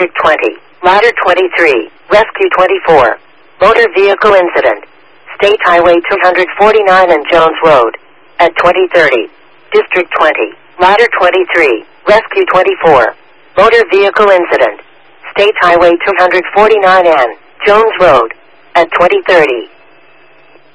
District 20, Ladder 23, Rescue 24. Motor vehicle incident. State Highway 249 and Jones Road. At 2030. District 20, Ladder 23, Rescue 24. Motor vehicle incident. State Highway 249 and Jones Road. At 2030.